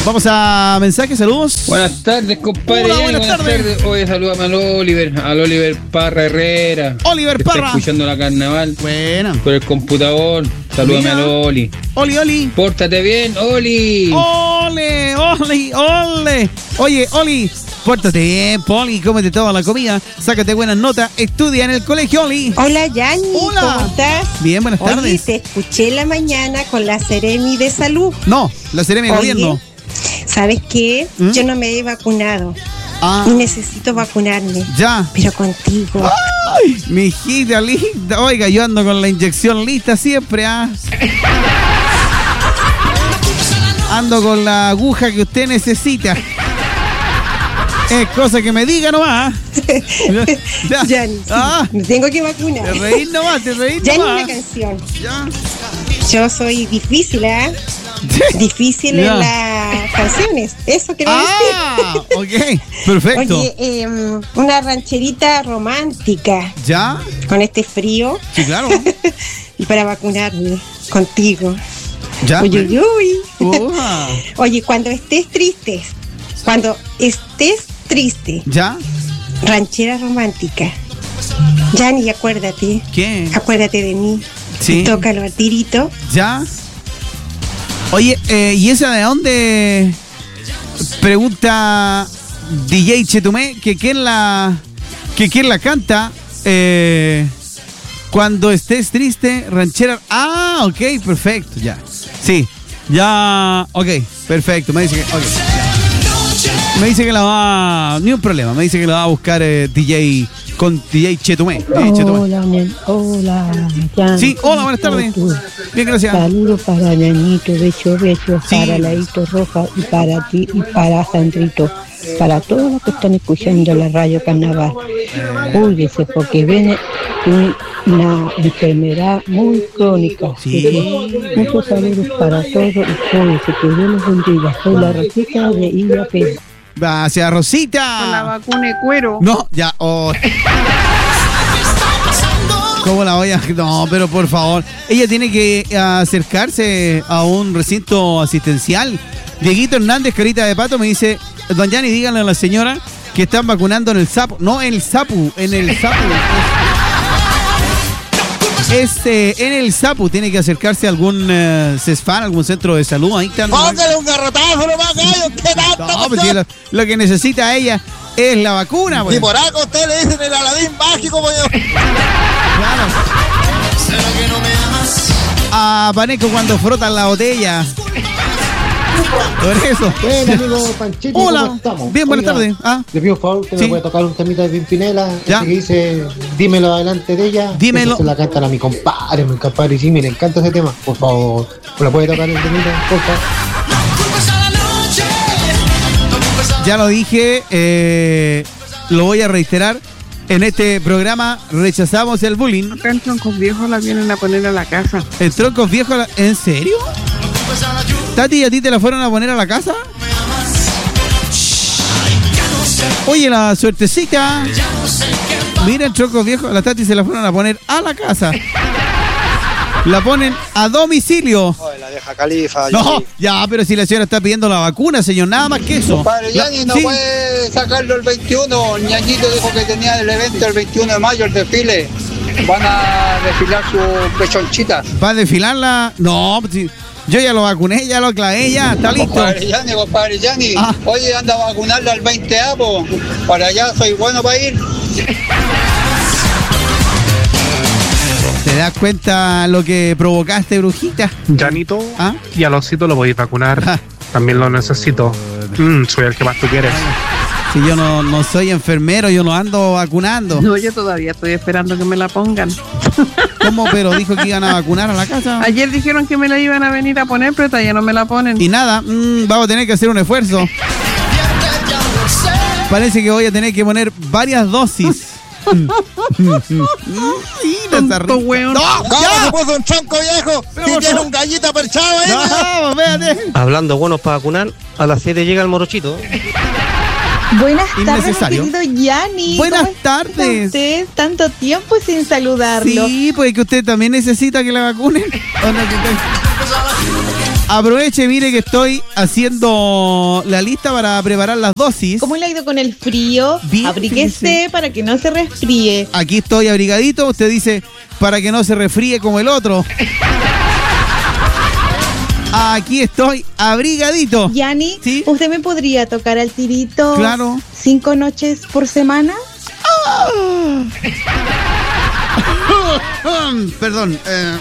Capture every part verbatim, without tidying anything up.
Vamos a mensajes, saludos. Buenas tardes, compadre. Hola, Jenny, buenas, buenas tardes. tardes. Hoy saludame al Oliver, al Oliver Parra Herrera. Oliver que Parra. Está escuchando la carnaval. Buena. Por el computador. Salúdame Mira. al Oli. Oli, Oli. Pórtate bien, Oli. Ole, Oli, ole. Oye, Oli, pórtate bien, Poli, cómete toda la comida, sácate buenas notas, estudia en el colegio, Oli. Hola, Yanni. Hola. ¿Cómo estás? Bien, buenas Oye, tardes. te escuché en la mañana con la Seremi de Salud. No, la Seremi de Oye, Gobierno. ¿sabes qué? ¿Mm? Yo no me he vacunado Ah, y necesito vacunarme. ya. Pero contigo. Ay, mi hijita linda. Oiga, yo ando con la inyección lista siempre, ¿ah? Ando con la aguja que usted necesita. Es cosa que me diga nomás. Ya. Yanni, sí, Ah, me tengo que vacunar. te reís nomás, te reís Yanni, nomás. una canción. Ya. Yo soy difícil, ¿eh? Difícil Ya. en las canciones. Eso quiero Ah, decir. ok, perfecto. Oye, eh, una rancherita romántica ¿Ya? con este frío Sí, claro. y para vacunarme contigo. ¿Ya? Uy, uy, uy. Uja. Oye, cuando estés triste, cuando estés triste, ¿Ya? ranchera romántica. Yanni, acuérdate, ¿Qué? acuérdate de mí. Sí. Tócalo al tirito. ¿Ya? Oye, eh, ¿y esa de dónde? Pregunta D J Chetumé que quién la que quién la canta eh, cuando estés triste, ranchera. Ah, ok, perfecto, ya. Sí, ya, ok, perfecto. Me dice que, okay, ya. Me dice que la va, ni un problema. Me dice que la va a buscar eh, D J con D J Chetumé. D J Chetumé. Hola, nen- hola, Jan. Sí, hola, buenas tardes. Bien, gracias. Saludos para Ñañito, besos, besos, Sí. para Laito Roja y para ti y para Sandrito, para todos los que están escuchando la radio Carnaval. Cuídese porque viene un- una enfermedad muy crónica. Sí. Muchos saludos para todos y cuídese, que Dios los bendiga. Soy la Rosita de Illa Pérez. Gracias, Rosita. Con la vacuna de cuero. No, ya. Oh. ¿Cómo la voy a.? No, pero por favor. Ella tiene que acercarse a un recinto asistencial. Dieguito Hernández, carita de pato, me dice: Don Yanni, díganle a la señora que están vacunando en el Sapu. No, en el Sapu, en el Sapu. Es eh, en el Sapu, tiene que acercarse a algún eh, CESFAN, algún centro de salud. Ahí están. Póngale un garrotazo nomás, gallo. ¿Qué tanto? No, pues si lo, lo que necesita ella es la vacuna, pues. Y por algo usted le dicen el Aladín mágico, pues. Claro. A Paneco cuando frotan la botella. Por eso. Bueno, amigo Panchito, Hola. ¿cómo estamos? Bien, buenas Oiga, tardes. Ah, Le pido un favor que Sí. me puede tocar un temita de Pimpinela. Ya. Ese que dice, dímelo adelante de ella. Dímelo. Esa se la cantan a mi compadre, mi compadre. Y sí, me le encanta ese tema. Por favor, ¿me lo puede tocar el temita? Por favor. ya lo dije, eh, lo voy a reiterar. En este programa rechazamos el bullying. Acá en Troncos Viejos la vienen a poner a la casa. El troncos viejo, ¿en serio? Tati, ¿y a ti te la fueron a poner a la casa? Oye, la suertecita. Miren, troncos viejos, la Tati se la fueron a poner a la casa. La ponen a domicilio. La vieja califa. No, ya, pero si la señora está pidiendo la vacuna, señor, nada más que eso. Padre La- Yanni no sí. puede sacarlo el veintiuno. Ñañito dijo que tenía el evento el veintiuno de mayo, el desfile. Van a desfilar su pechonchita. ¿Va a desfilarla? No, pues sí, yo ya lo vacuné, ya lo clavé, ya, está listo. Compadre Yanni, compadre Yanni. Ah. Oye, anda a vacunarla al veinte avo. Para allá soy bueno para ir. ¿Te das cuenta lo que provocaste, brujita? Janito, ¿Ah? y al osito lo podéis vacunar. Ah. También lo necesito. Mm, soy el que más tú quieres. Si yo no, no soy enfermero, yo no ando vacunando. No, yo todavía estoy esperando que me la pongan. ¿Cómo? Pero dijo que iban a vacunar a la casa. Ayer dijeron que me la iban a venir a poner, pero todavía no me la ponen. Y nada, mm, vamos a tener que hacer un esfuerzo. Parece que voy a tener que poner varias dosis. Mm, mm, mm. Sí, la Tonto zarrita. weón. ¡No! ¿Cómo ¡Ya! se puso un tronco viejo? Pero Si por tiene favor. un gallito perchado ahí. No, espérate. Hablando buenos para vacunar, a las siete llega el morochito. Buenas tardes, Innecesario. mi querido Yanni. Buenas ¿Cómo está tardes. usted? Tanto tiempo sin saludarlo. Sí, pues que usted también necesita que la vacunen. ¿O no? ¿Qué tal? Aproveche, mire que estoy haciendo la lista para preparar las dosis. ¿Cómo le ha ido con el frío? Bien, Abríguese fíjese. para que no se resfríe. Aquí estoy abrigadito. Usted dice, para que no se resfríe como el otro. Aquí estoy abrigadito. Yani, ¿Sí? ¿usted me podría tocar al tirito? Claro. ¿Cinco noches por semana? Perdón. Eh,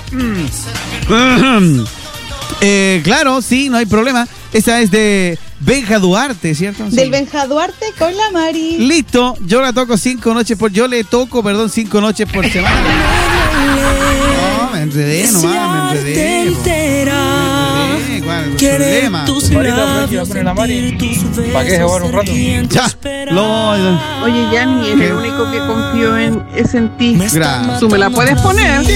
eh, claro, sí, no hay problema. Esa es de Benja Duarte, ¿cierto? Sí. Del Benja Duarte con la Mari. Listo, yo la toco cinco noches por... Yo le toco, perdón, cinco noches por semana. No, me enredé nomás, me enredé. po. Me enredé, ¿cuál es el problema? ¿Para qué se va un rato? Ya, lo... Oye, Yani, el único que confío en es en ti. Gracias. ¿Tú me la puedes poner?